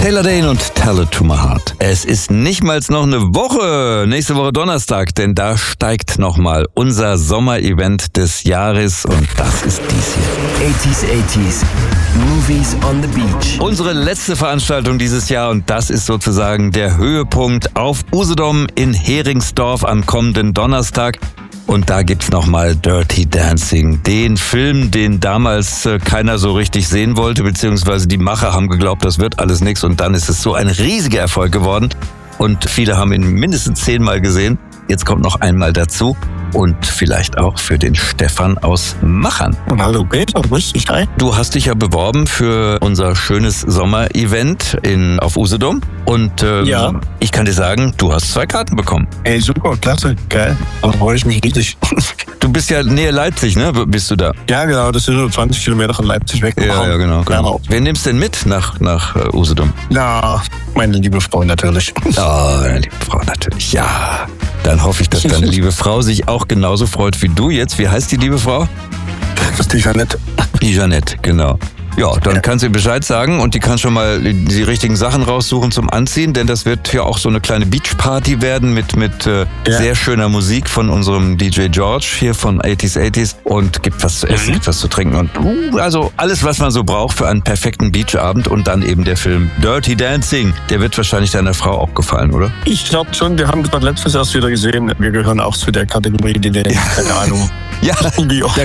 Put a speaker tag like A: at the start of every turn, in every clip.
A: Taylor Dayne und Tell It To My Heart. Es ist nicht mal noch eine Woche, nächste Woche Donnerstag, denn da steigt nochmal unser Sommerevent des Jahres und das ist dies hier.
B: 80s, Movies on the Beach.
A: Unsere letzte Veranstaltung dieses Jahr und das ist sozusagen der Höhepunkt auf Usedom in Heringsdorf am kommenden Donnerstag. Und da gibt's nochmal Dirty Dancing, den Film, den damals keiner so richtig sehen wollte, beziehungsweise die Macher haben geglaubt, das wird alles nix und dann ist es so ein riesiger Erfolg geworden und viele haben ihn mindestens 10-mal gesehen. Jetzt kommt noch einmal dazu und vielleicht auch für den Stefan aus Machern.
C: Hallo Peter, grüß dich, hi.
A: Du hast dich ja beworben für unser schönes Sommerevent auf Usedom und
C: Ja.
A: Ich kann dir sagen, du hast 2 Karten bekommen.
C: Ey, super, klasse, geil. Da freue ich mich riesig.
A: Du bist ja näher Leipzig, ne? Bist du da?
C: Ja, genau, das sind so 20 Kilometer von Leipzig weg.
A: Ja, genau.
C: Genau.
A: Wen nimmst du denn mit nach Usedom?
C: Na, meine liebe Frau natürlich.
A: Oh, deine liebe Frau natürlich. Ja. Dann hoffe ich, dass deine liebe Frau sich auch genauso freut wie du jetzt. Wie heißt die liebe Frau?
C: Das ist die Jeanette.
A: Die Jeanette, genau. Ja, dann kannst du ihr Bescheid sagen und die kann schon mal die richtigen Sachen raussuchen zum Anziehen, denn das wird ja auch so eine kleine Beachparty werden mit sehr schöner Musik von unserem DJ George hier von 80s und gibt was zu essen, gibt was zu trinken und also alles, was man so braucht für einen perfekten Beachabend und dann eben der Film Dirty Dancing. Der wird wahrscheinlich deiner Frau auch gefallen, oder?
C: Ich glaube schon, wir haben das letztes erst wieder gesehen. Wir gehören auch zu der Kategorie, die keine Ahnung.
A: Ja,
C: Wie oft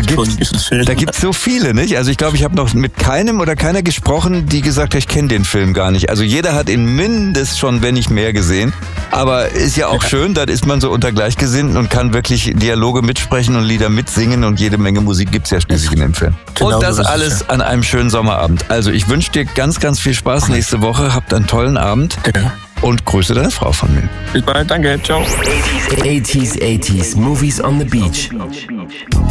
A: da gibt's so viele, nicht? Also ich glaube, ich habe noch mit keinem oder keiner gesprochen, die gesagt hat, ich kenne den Film gar nicht. Also jeder hat ihn mindestens schon, wenn nicht mehr gesehen. Aber ist ja auch schön, dann ist man so unter Gleichgesinnten und kann wirklich Dialoge mitsprechen und Lieder mitsingen und jede Menge Musik gibt's ja schließlich in dem Film.
C: Genau
A: und das
C: so ist es,
A: alles an einem schönen Sommerabend. Also ich wünsche dir ganz, ganz viel Spaß nächste Woche. Habt einen tollen Abend und grüße deine Frau von mir.
C: Bis bald, danke, ciao.
B: 80s, Movies on the Beach.